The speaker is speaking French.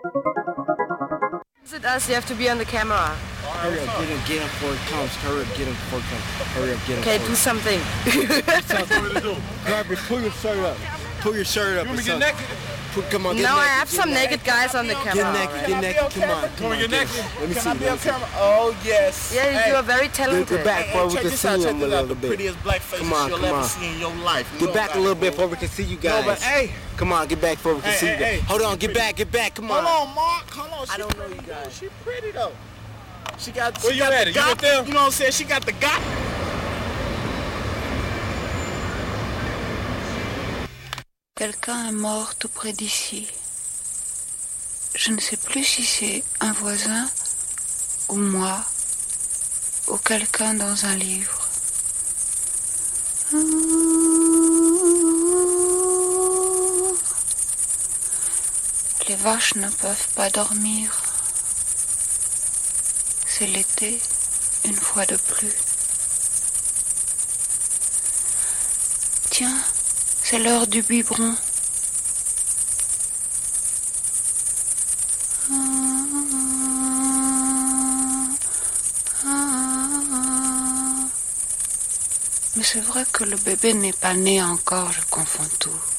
It us, you have to be on the camera. Hurry up, get him before it comes. Hurry up, get him before it comes. Hurry up, get him. Okay, do something. Grab it, pull your shirt up. Pull your shirt up. You want me to get naked? Come on, get No, naked. I have some naked guys on the camera. Get naked. Come on. You want me to get naked? Let me see. Can I be on camera? Oh, yes. Yeah, you are very talented. Get back before we can see him a little The bit. prettiest black faces Come on, you'll come ever on. see in your life. Get back a little bit before we can see you guys. No, but hey. Come on, get back before we can see you guys. Hold on, get back. Come on. Hold on, Mark. Hold on. I don't know you guys. She pretty, though. She got Where you at? the You got, with them? you know what I'm saying? She got the got. Quelqu'un est mort tout près d'ici. Je ne sais plus si c'est un voisin ou moi ou quelqu'un dans un livre. Les vaches ne peuvent pas dormir. C'est l'été, une fois de plus. Tiens, c'est l'heure du biberon. Mais c'est vrai que le bébé n'est pas né encore, je confonds tout.